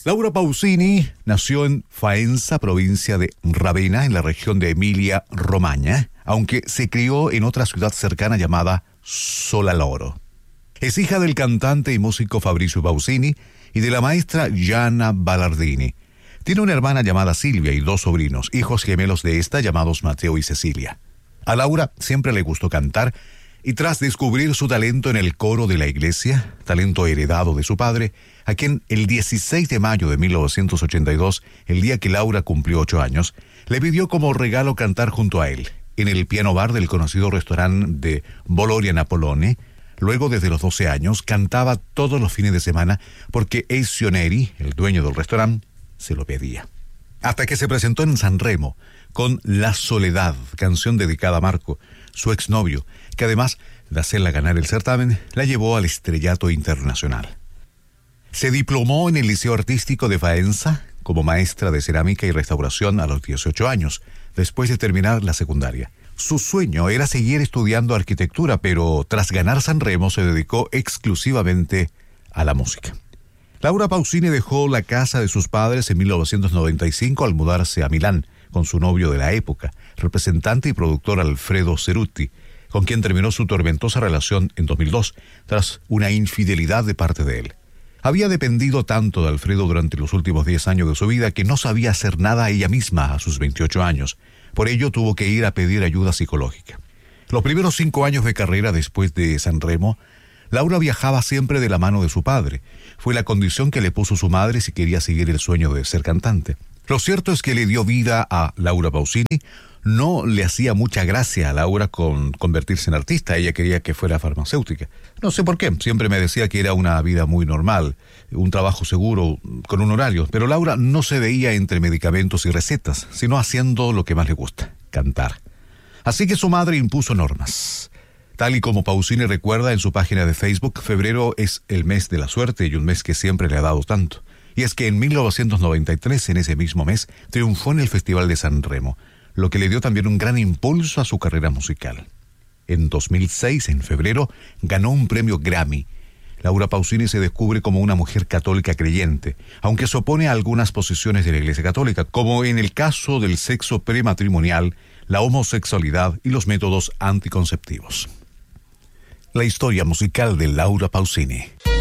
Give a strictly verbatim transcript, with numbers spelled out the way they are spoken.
Laura Pausini nació en Faenza, provincia de Ravenna, en la región de Emilia-Romagna, aunque se crió en otra ciudad cercana llamada Solaloro. Es hija del cantante y músico Fabrizio Pausini y de la maestra Gianna Ballardini. Tiene una hermana llamada Silvia y dos sobrinos, hijos gemelos de esta llamados Mateo y Cecilia. A Laura siempre le gustó cantar y tras descubrir su talento en el coro de la iglesia, talento heredado de su padre, a quien el dieciséis de mayo de mil novecientos ochenta y dos, el día que Laura cumplió ocho años, le pidió como regalo cantar junto a él, en el piano bar del conocido restaurante de Boloria Napolone. Luego, desde los doce años, cantaba todos los fines de semana porque Ezio Neri, el dueño del restaurante, se lo pedía. Hasta que se presentó en Sanremo con La Soledad, canción dedicada a Marco, su exnovio, que además de hacerla ganar el certamen, la llevó al estrellato internacional. Se diplomó en el Liceo Artístico de Faenza como maestra de cerámica y restauración a los dieciocho años, después de terminar la secundaria. Su sueño era seguir estudiando arquitectura, pero tras ganar Sanremo se dedicó exclusivamente a la música. Laura Pausini dejó la casa de sus padres en mil novecientos noventa y cinco al mudarse a Milán con su novio de la época, representante y productor Alfredo Cerutti, con quien terminó su tormentosa relación en dos mil dos, tras una infidelidad de parte de él. Había dependido tanto de Alfredo durante los últimos diez años de su vida que no sabía hacer nada ella misma a sus veintiocho años. Por ello tuvo que ir a pedir ayuda psicológica. Los primeros cinco años de carrera después de Sanremo, Laura viajaba siempre de la mano de su padre. Fue la condición que le puso su madre si quería seguir el sueño de ser cantante. Lo cierto es que le dio vida a Laura Pausini. No le hacía mucha gracia a Laura con convertirse en artista. Ella quería que fuera farmacéutica. No sé por qué. Siempre me decía que era una vida muy normal, un trabajo seguro, con un horario. Pero Laura no se veía entre medicamentos y recetas, sino haciendo lo que más le gusta, cantar. Así que su madre impuso normas. Tal y como Pausini recuerda en su página de Facebook, febrero es el mes de la suerte y un mes que siempre le ha dado tanto. Y es que en mil novecientos noventa y tres, en ese mismo mes, triunfó en el Festival de Sanremo, lo que le dio también un gran impulso a su carrera musical. En dos mil seis, en febrero, ganó un premio Grammy. Laura Pausini se descubre como una mujer católica creyente, aunque se opone a algunas posiciones de la Iglesia Católica, como en el caso del sexo prematrimonial, la homosexualidad y los métodos anticonceptivos. La historia musical de Laura Pausini.